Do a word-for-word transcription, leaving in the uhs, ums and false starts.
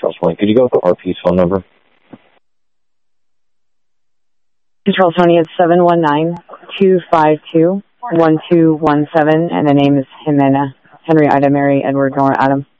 Control Tony. Could you go with the R P's phone number? Control Tony is seven one nine, two five two, one two one seven, and the name is Jimena. Henry Ida Mary Edward Nora Adam.